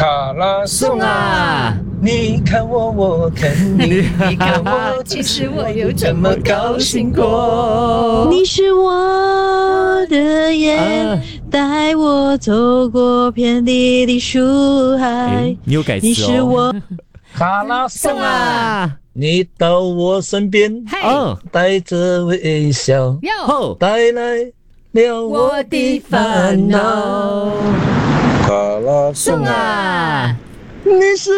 卡拉送啊！ 你看我，我看你，你看我，其实我有这么高兴过。 你是我的眼，带我走过遍地的树海。 你有改词哦。 你是我卡拉送啊！ 你到我身边，带着微笑，带来了我的烦恼。卡拉送啊！ 你是